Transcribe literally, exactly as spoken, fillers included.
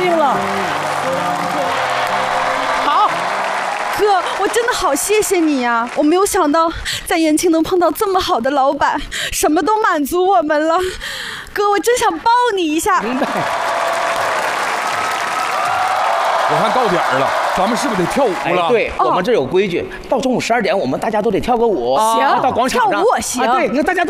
应了。好， 哥，我真的好谢谢你呀！我没有想到在延庆能碰到这么好的老板，什么都满足我们了。哥，我真想抱你一下。 明白。 我看到点儿了，咱们是不是得跳舞了？ 哎，对，我们这有规矩，到中午十二点，我们大家都得跳个舞。 行到广场上跳舞我行啊，对，你看大家都。